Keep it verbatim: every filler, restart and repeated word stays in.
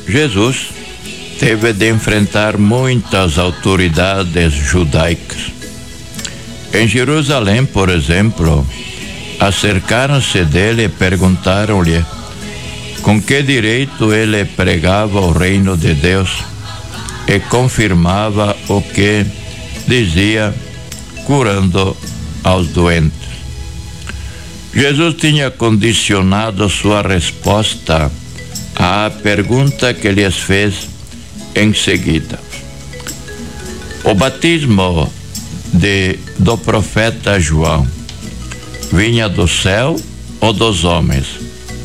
Jesus teve de enfrentar muitas autoridades judaicas. Em Jerusalém, por exemplo, acercaram-se dele e perguntaram-lhe com que direito ele pregava o reino de Deus e confirmava o que dizia, curando aos doentes. Jesus tinha condicionado sua resposta à pergunta que lhes fez em seguida. O batismo de, do profeta João vinha do céu ou dos homens?